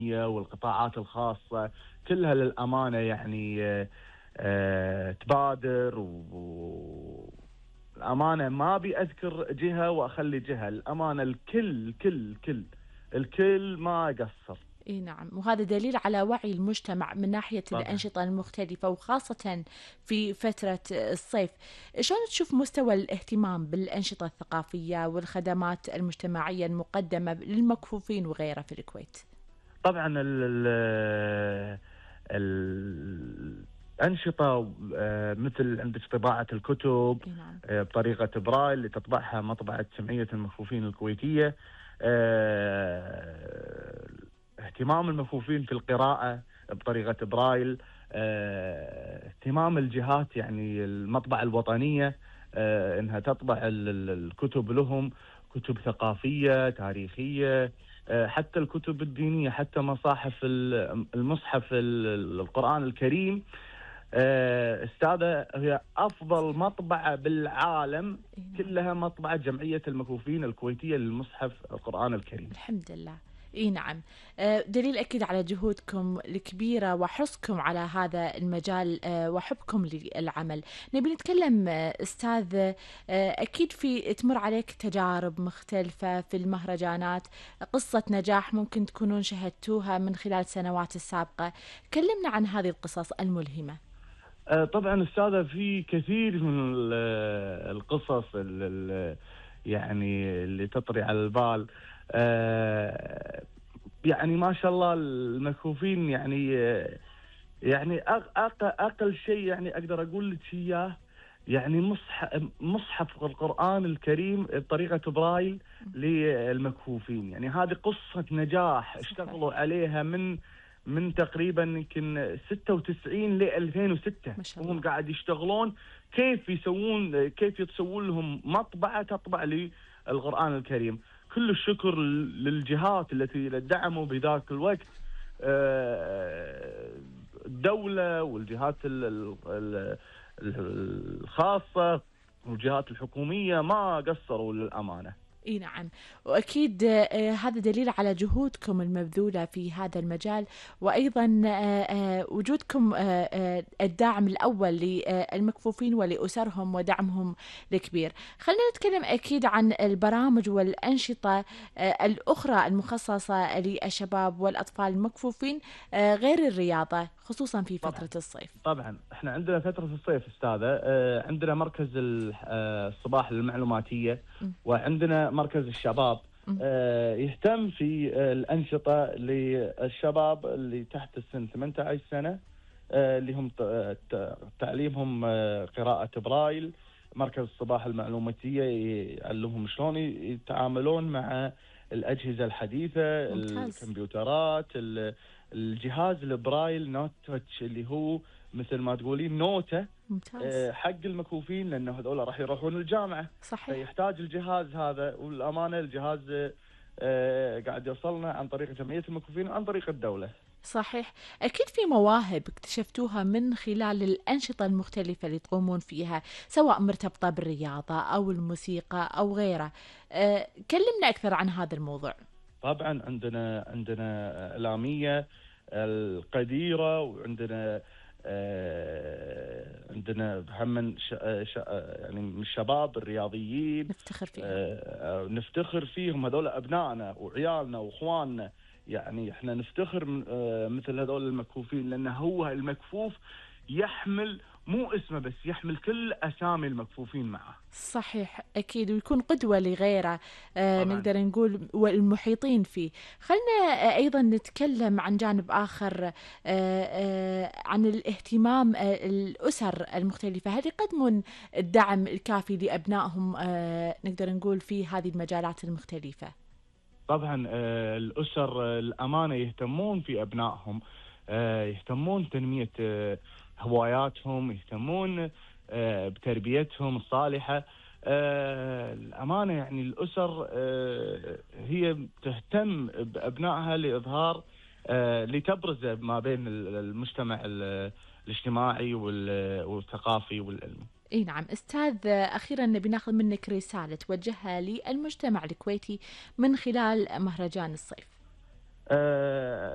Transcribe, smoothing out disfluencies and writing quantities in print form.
والقطاعات الخاصة كلها للأمانة يعني تبادر، والأمانة ما أبي أذكر جهة وأخلي جهة، الأمانة الكل ما قصر. اي نعم، وهذا دليل على وعي المجتمع من ناحية طبعا. الأنشطة المختلفة، وخاصة في فترة الصيف. شلون تشوف مستوى الاهتمام بالأنشطة الثقافية والخدمات المجتمعية المقدمة للمكفوفين وغيرها في الكويت؟ طبعا الأنشطة مثل عندك طباعة الكتب اي نعم. بطريقة برايل اللي تطبعها مطبعة جمعية المكفوفين الكويتية. اهتمام المكفوفين في القراءة بطريقة برايل. اهتمام الجهات يعني المطبعة الوطنية انها تطبع الكتب لهم، كتب ثقافية تاريخية، حتى الكتب الدينية، حتى مصاحف المصحف القرآن الكريم. استاذة هي أفضل مطبعة بالعالم اي نعم. كلها مطبعة جمعية المكفوفين الكويتية للمصحف القرآن الكريم. الحمد لله. اي نعم. دليل اكيد على جهودكم الكبيره وحرصكم على هذا المجال وحبكم للعمل. نبي نتكلم استاذ، اكيد في تمر عليك تجارب مختلفه في المهرجانات، قصه نجاح ممكن تكونون شهدتوها من خلال السنوات السابقه. كلمنا عن هذه القصص الملهمه. طبعا استاذة في كثير من القصص يعني اللي تطري على البال. يعني ما شاء الله المكفوفين يعني يعني اقل شيء يعني اقدر اقول لك اياه، يعني مصحف القرآن الكريم بطريقة برايل للمكفوفين. يعني هذه قصة نجاح صحيح. اشتغلوا عليها من تقريبا يمكن 96 ل 2006 ما شاء وهم الله. قاعد يشتغلون كيف يسوون لهم مطبعة تطبع للقرآن الكريم. كل الشكر للجهات التي دعموا بذاك الوقت، الدولة والجهات الخاصة والجهات الحكومية ما قصروا للأمانة. اي نعم، واكيد هذا دليل على جهودكم المبذوله في هذا المجال، وايضا وجودكم الداعم الاول للمكفوفين ولاسرهم ودعمهم الكبير. خلينا نتكلم اكيد عن البرامج والانشطه الاخرى المخصصه للشباب والاطفال المكفوفين غير الرياضه، خصوصا في طبعا. فتره الصيف. طبعا احنا عندنا فترة الصيف استاذة، عندنا مركز الصباح المعلوماتية، م- وعندنا مركز الشباب م- يهتم في الأنشطة للشباب اللي تحت السن 18 سنة، اللي هم تعليمهم قراءة برايل. مركز الصباح المعلوماتية يعلمهم شلون يتعاملون مع الأجهزة الحديثة، ممتاز. الكمبيوترات، الجهاز البرايل نوت تاتش اللي هو مثل ما تقولين نوتة ممتاز. حق المكفوفين، لأنه هذول راح يروحون الجامعة صحيح. فيحتاج الجهاز هذا. والأمانة الجهاز قاعد يوصلنا عن طريق جمعية المكفوفين وعن طريق الدولة. صحيح. أكيد في مواهب اكتشفتوها من خلال الأنشطة المختلفة اللي تقومون فيها، سواء مرتبطة بالرياضة أو الموسيقى أو غيره. كلمنا أكثر عن هذا الموضوع. طبعا عندنا إعلامية القديرة، وعندنا عندنا هم يعني من الشباب الرياضيين نفتخر فيهم. نفتخر فيهم. هذول أبنائنا وعيالنا وإخواننا، يعني احنا نفتخر مثل هذول المكفوفين، لأن هو المكفوف يحمل مو اسمه بس، يحمل كل أسامي المكفوفين معه. صحيح، أكيد، ويكون قدوة لغيره. طبعا. نقدر نقول والمحيطين فيه. خلنا أيضا نتكلم عن جانب آخر، عن الاهتمام. الأسر المختلفة هل يقدمون الدعم الكافي لأبنائهم، نقدر نقول في هذه المجالات المختلفة؟ طبعا الأسر الأمانة يهتمون في أبنائهم، يهتمون تنمية هواياتهم، يهتمون بتربيتهم الصالحة. الأمانة يعني الأسر هي تهتم بأبنائها لإظهار لتبرز ما بين المجتمع الاجتماعي والثقافي والعلمي. اي نعم استاذ، اخيرا نبي ناخذ منك رساله توجهها للمجتمع الكويتي من خلال مهرجان الصيف.